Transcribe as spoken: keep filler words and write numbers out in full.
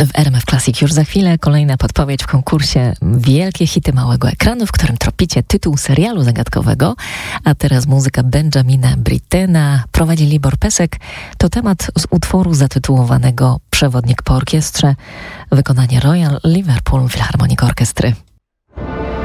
W R M F Classic już za chwilę kolejna podpowiedź w konkursie Wielkie hity małego ekranu, w którym tropicie tytuł serialu zagadkowego, a teraz muzyka Benjamina Brittena, prowadzi Libor Pesek. To temat z utworu zatytułowanego Przewodnik po orkiestrze, wykonanie Royal Liverpool Philharmonic Orchestry.